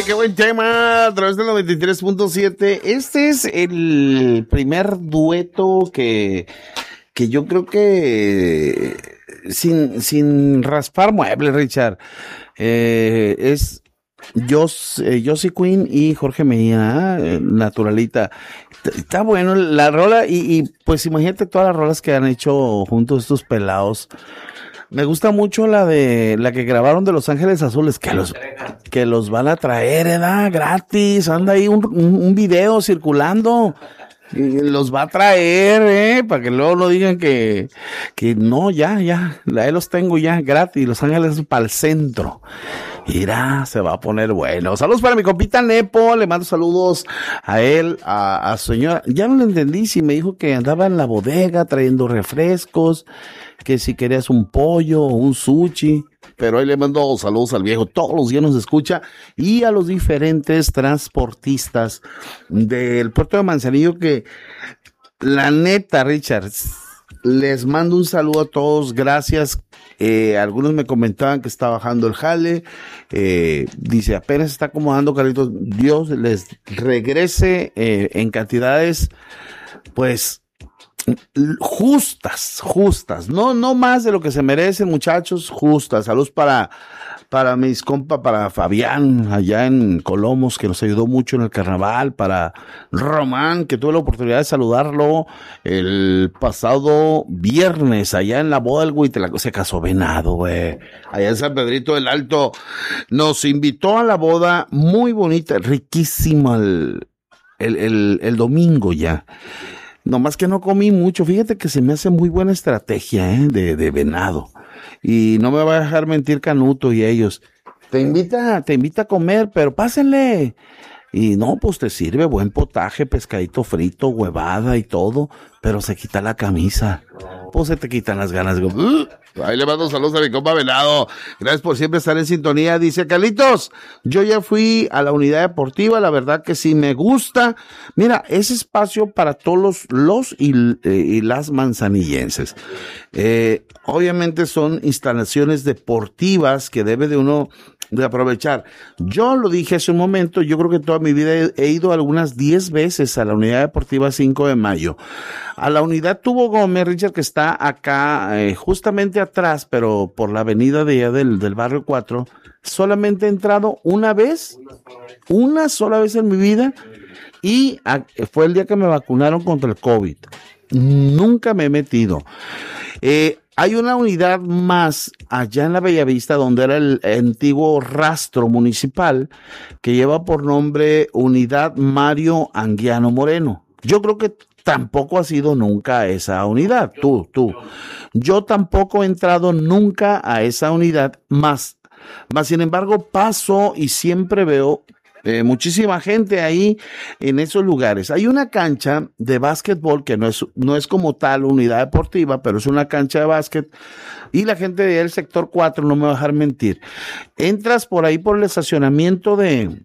qué buen tema, a través del 93.7. Este es el primer dueto que yo creo que sin raspar muebles, Richard, es Josie Queen y Jorge Mejía, naturalita. Está bueno la rola y pues imagínate todas las rolas que han hecho juntos estos pelados. Me gusta mucho la que grabaron de Los Ángeles Azules, que los van a traer, gratis. Anda ahí un video circulando. Y los va a traer, para que luego no digan que no, ya, ahí los tengo ya, gratis. Los Ángeles para el centro. Mira, se va a poner bueno. Saludos para mi compita Nepo, le mando saludos a él, a su señora. Ya no le entendí si me dijo que andaba en la bodega trayendo refrescos, que si querías un pollo o un sushi, pero ahí le mando saludos al viejo, todos los días nos escucha, y a los diferentes transportistas del puerto de Manzanillo, que la neta, Richard, les mando un saludo a todos, gracias. Algunos me comentaban que está bajando el jale, dice apenas está acomodando, Carlitos, Dios les regrese en cantidades pues justas, no más de lo que se merecen, muchachos, justas. Saludos para mis compas, para Fabián allá en Colomos, que nos ayudó mucho en el carnaval, para Román, que tuve la oportunidad de saludarlo el pasado viernes allá en la boda del Huitlaco, se casó Venado, güey, allá en San Pedrito del Alto, nos invitó a la boda, muy bonita, riquísima el domingo ya. Nomás que no comí mucho, fíjate que se me hace muy buena estrategia, de Venado. Y no me va a dejar mentir Canuto y ellos. Te invita a comer, pero pásenle. Y no, pues te sirve buen potaje, pescadito frito, huevada y todo, pero se quita la camisa. Pues se te quitan las ganas. Ahí le mando saludos a mi compa Venado. Gracias por siempre estar en sintonía. Dice Carlitos, yo ya fui a la unidad deportiva, la verdad que sí me gusta. Mira, es espacio para todos los y las manzanillenses. Obviamente son instalaciones deportivas que debe de uno de aprovechar. Yo lo dije hace un momento, yo creo que toda mi vida he ido algunas 10 veces a la unidad deportiva 5 de mayo. A la unidad Tubo Gómez, Richard, que está acá, justamente atrás, pero por la avenida de allá del barrio 4, solamente he entrado una sola vez en mi vida, y fue el día que me vacunaron contra el COVID. Nunca me he metido. Hay una unidad más allá en la Bellavista, donde era el antiguo rastro municipal, que lleva por nombre Unidad Mario Anguiano Moreno. Yo creo que tampoco has ido nunca a esa unidad, tú. Yo tampoco he entrado nunca a esa unidad, más sin embargo paso y siempre veo muchísima gente ahí en esos lugares. Hay una cancha de básquetbol que no es como tal unidad deportiva, pero es una cancha de básquet, y la gente del sector 4 no me va a dejar mentir. Entras por ahí por el estacionamiento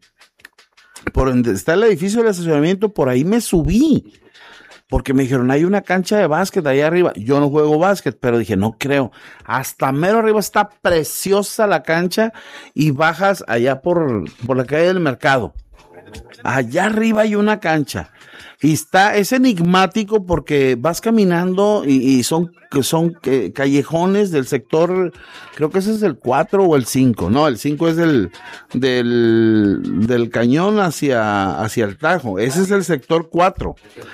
por donde está el edificio del estacionamiento, por ahí me subí, porque me dijeron, hay una cancha de básquet allá arriba. Yo no juego básquet, pero dije, no creo. Hasta mero arriba está preciosa la cancha, y bajas allá por la calle del Mercado. Allá arriba hay una cancha. Y es enigmático porque vas caminando y son callejones del sector, creo que ese es el 4 o el 5. No, el 5 es del Cañón hacia el Tajo. Ese es el sector 4.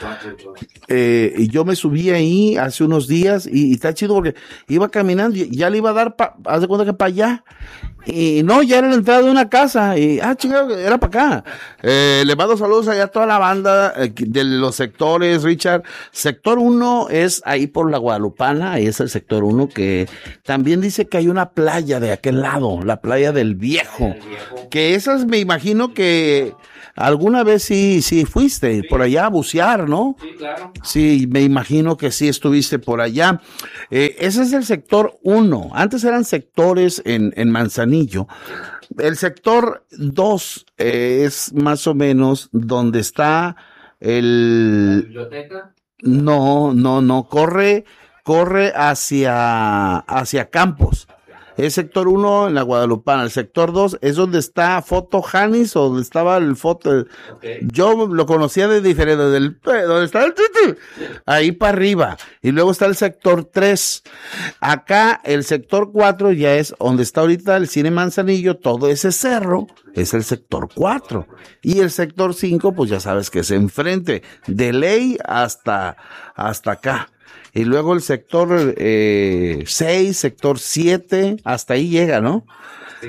Y yo me subí ahí hace unos días y está chido porque iba caminando y ya le iba a dar, haz de cuenta que para allá. Y no, ya era la entrada de una casa. Y, chingado, era para acá. Le mando saludos allá a toda la banda de los sectores, Richard. Sector 1 es ahí por la Guadalupana, ahí es el sector 1, que también dice que hay una playa de aquel lado, la playa del Viejo. Que esas me imagino que alguna vez sí fuiste por allá a bucear, ¿no? Sí, claro. Sí, me imagino que sí estuviste por allá. Ese es el sector 1. Antes eran sectores en Manzanillo. El sector 2 es más o menos donde está ¿La biblioteca? No, corre hacia Campos. Es sector 1 en la Guadalupana. El sector 2 es donde está Foto Janis o donde estaba el Foto. Okay. Yo lo conocía de diferente, donde está el ahí para arriba. Y luego está el sector 3. Acá el sector 4 ya es donde está ahorita el Cine Manzanillo, todo ese cerro es el sector 4. Y el sector 5, pues ya sabes que es enfrente, de Ley hasta acá. Y luego el sector 6, sector 7, hasta ahí llega, ¿no? Sí.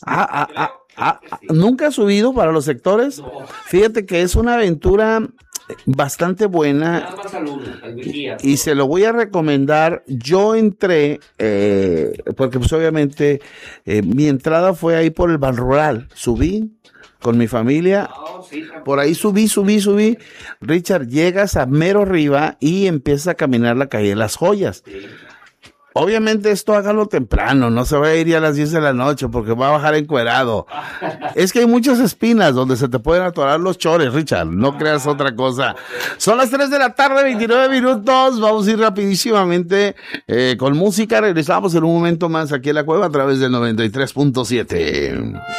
¿Nunca has subido para los sectores? No. Fíjate que es una aventura bastante buena. Nada más al guía. Y se lo voy a recomendar. Yo entré, porque pues obviamente mi entrada fue ahí por el Ban Rural. Subí con mi familia, por ahí subí. Richard, llegas a mero arriba y empiezas a caminar la calle de Las Joyas. Obviamente esto hágalo temprano, no se va a ir ya a las 10 de la noche porque va a bajar encuerado. Es que hay muchas espinas donde se te pueden atorar los chores, Richard, no creas otra cosa. Son las 3 de la tarde, 29 minutos, vamos a ir rapidísimamente con música, regresamos en un momento más aquí en La Cueva a través del 93.7.